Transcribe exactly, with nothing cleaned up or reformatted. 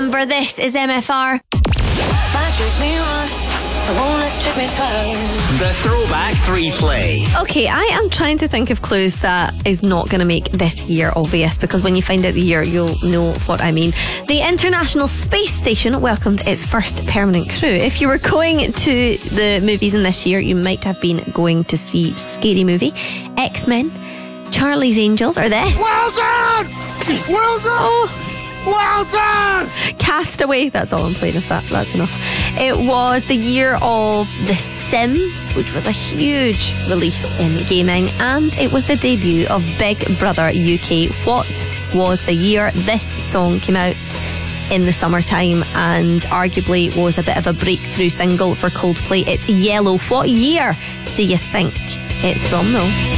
Amber. This is M F R. The Throwback three Play. Okay, I am trying to think of clues that is not going to make this year obvious, because when you find out the year, you'll know what I mean. The International Space Station welcomed its first permanent crew. If you were going to the movies in this year, you might have been going to see Scary Movie, X-Men, Charlie's Angels, or this. Well done! Well done! Oh, well done! Castaway. That's all I'm playing of that. That's enough. It was the year of The Sims, which was a huge release in gaming, and it was the debut of Big Brother U K. What was the year this song came out? In the summertime, and arguably was a bit of a breakthrough single for Coldplay. It's Yellow. What year do you think it's from, though?